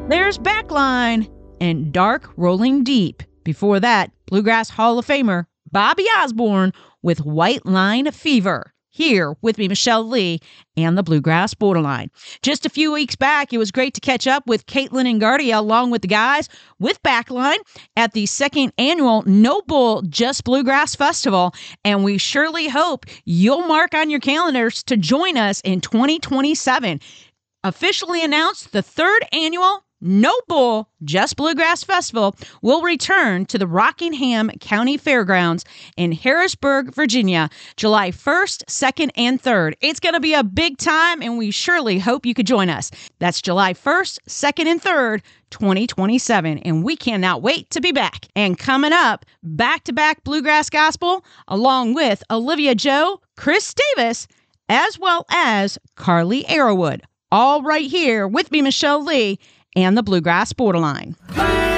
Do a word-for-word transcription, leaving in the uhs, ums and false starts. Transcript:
There's Backline and Dark Rolling Deep. Before that, Bluegrass Hall of Famer Bobby Osborne with White Line Fever. Here with me, Michelle Lee, and the Bluegrass Borderline. Just a few weeks back, it was great to catch up with Caitlin and Gardia along with the guys with Backline at the second annual No Bull Just Bluegrass Festival, and we surely hope you'll mark on your calendars to join us in twenty twenty-seven. Officially announced, the third annual No Bull Just Bluegrass Festival will return to the Rockingham County Fairgrounds in Harrisburg, Virginia, July first, second, and third. It's going to be a big time, and we surely hope you could join us. That's July first, second, and third, twenty twenty-seven, and we cannot wait to be back. And coming up, back-to-back Bluegrass Gospel, along with Olivia Joe, Chris Davis, as well as Carly Arrowood. All right here with me, Michelle Lee, and the Bluegrass Borderline.